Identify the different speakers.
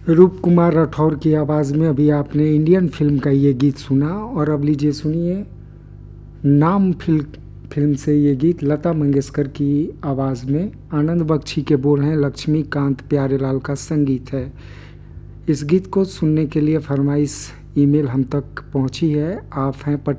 Speaker 1: रूप कुमार राठौर की आवाज़ में अभी आपने इंडियन फिल्म का ये गीत सुना। और अब लीजिए सुनिए नाम फिल्म से ये गीत लता मंगेशकर की आवाज़ में। आनंद बख्शी के बोल हैं, लक्ष्मीकांत प्यारेलाल का संगीत है। इस गीत को सुनने के लिए फरमाइश ईमेल हम तक पहुंची है। आप हैं